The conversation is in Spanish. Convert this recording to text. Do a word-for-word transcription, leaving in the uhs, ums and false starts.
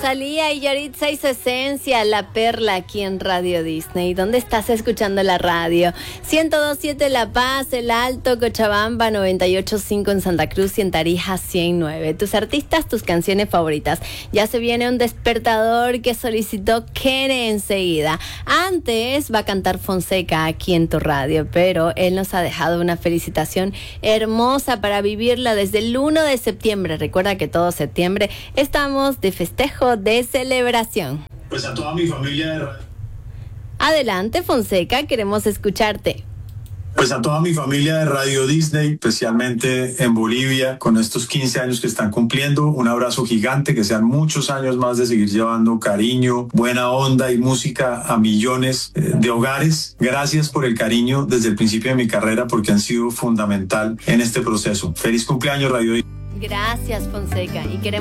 Rosalía y Yaritza y su esencia, La Perla, aquí en Radio Disney. ¿Dónde estás escuchando la radio? ciento dos punto siete La Paz, El Alto, Cochabamba, noventa y ocho punto cinco en Santa Cruz y en Tarija ciento nueve. Tus artistas, tus canciones favoritas. Ya se viene un despertador que solicitó Kene enseguida. Antes va a cantar Fonseca aquí en tu radio, pero él nos ha dejado una felicitación hermosa para vivirla desde el uno de septiembre. Recuerda que todo septiembre estamos de festejo, de celebración. Pues a toda mi familia de radio. Adelante, Fonseca, queremos escucharte. Pues a toda mi familia de Radio Disney, especialmente en Bolivia, con estos quince años que están cumpliendo, un abrazo gigante, que sean muchos años más de seguir llevando cariño, buena onda y música a millones de hogares. Gracias por el cariño desde el principio de mi carrera, porque han sido fundamental en este proceso. Feliz cumpleaños, Radio Disney. Gracias, Fonseca, y queremos